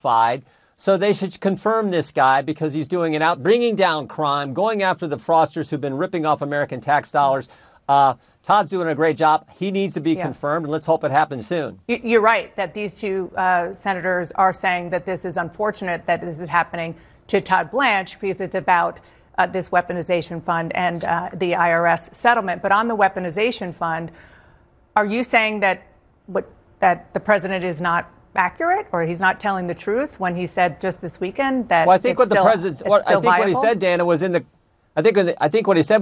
So they should confirm this guy because he's doing it out, bringing down crime, going after the fraudsters who've been ripping off American tax dollars. Todd's doing a great job. He needs to be confirmed, and let's hope it happens soon. You're right that these two senators are saying that this is unfortunate that this is happening to Todd Blanche because it's about this weaponization fund and the IRS settlement. But on the weaponization fund, are you saying that that the president is not accurate, or he's not telling the truth when he said just this weekend that? Well, I think what the president, I think what he said, Dana, was in the. I think what he said